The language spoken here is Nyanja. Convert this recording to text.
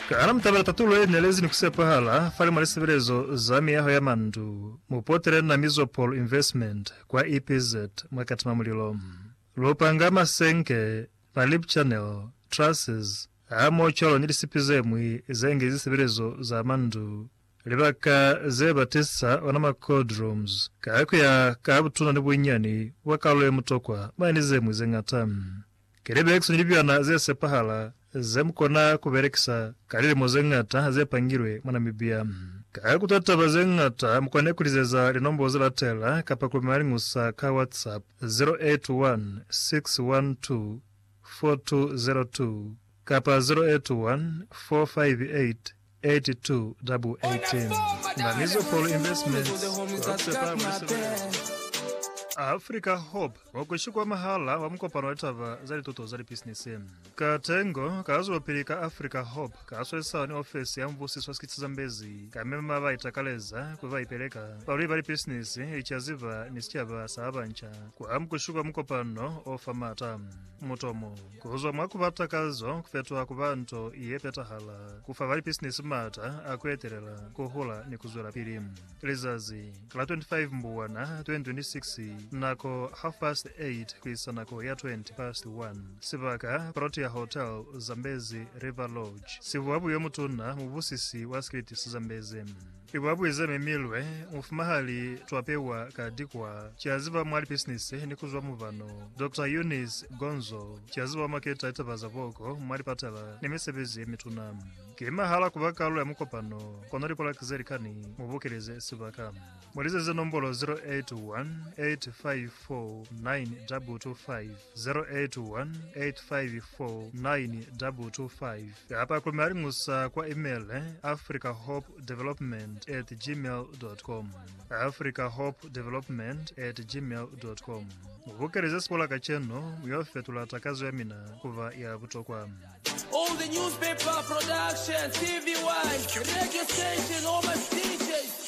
Kana mtabala tatulo enelezi ni kusepa hala fali malisibirezo zami yaho ya mandu mupotere na Mizopol Investment kwa EPZ mwakati mamulilo lopanga masenke palip channel trusses amo cholo nilisipizemwi zenge zisibirezo za mandu libaka zebatisa wanama code rooms kakuya kabutuna nibuinyani wakalo mutokwa manizemwi zengatam kerebe ekso nilibyana zesepa hala zemkona kuberekisa kalile mozengata zepangirwe mwanamibia kakutata zengata mkone kulizeza linombozo la tela kapakumali ngusa ka WhatsApp 081-612-4202 kapa 081-458-8218 na Mizopol Investments Africa Hope wakushikwa mahala wa mkopano wetava zali toto zali business katengo kazo wapilika Africa Hope kaso sawa ni ofisi ya mvusi swaskitsi Zambezi kamema vaitakaleza kuvaipeleka pauli bali business ichaziva nisichava sabancha kwa mkushikwa mkopano ofamata mutomo kuzwa mwakuvata kazo kufetwa kuvanto iyepeta hala kufa bali business mata akueterela kuhula ni kuzwela pilimu lizazi kala 25 mbuwana 2026 nako 8:30 kuisanako ya 1:20 sivaka Protea Hotel Zambezi River Lodge sivuabu yomutuna muvusisi wa Skiritis Zambezi iwabu izeme milwe mufumahali twapewa kadikwa chaziva mwali business ni kuzwa muvano Dr. Eunice Gonzo chaziva maketa itabaza voko mwali patela ni misebezi mituna kima hala kuvakalo ya mukopano konori pola kizerikani mubukeleze sivaka mwalize zenombolo 081-854-9225 081-854-9225 hapa kumari ngusa kwa email africahopedevelopment@gmail.com africahopedevelopment@gmail.com mubukeleze sipola kacheno muyofetula takazo ya mina kuva ya butokwa all the newspaper production, TV Wise, radio station, all my DJs.